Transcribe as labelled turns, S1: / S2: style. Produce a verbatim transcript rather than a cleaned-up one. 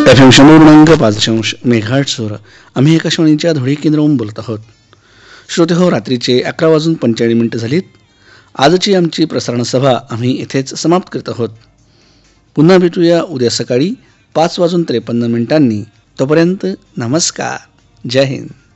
S1: F M शंभर पूर्णांक पाच दशांश मेघाटसवर आम्ही आकाशवाणीच्या धुळे केंद्रावरून बोलत आहोत. श्रोते हो, रात्रीचे अकरा वाजून पंचेचाळीस मिनिटं झालीत. आजची आमची प्रसारण सभा आम्ही इथेच समाप्त करत आहोत. पुन्हा भेटूया उद्या सकाळी पाच वाजून त्रेपन्न मिनिटांनी. तोपर्यंत नमस्कार, जय हिंद.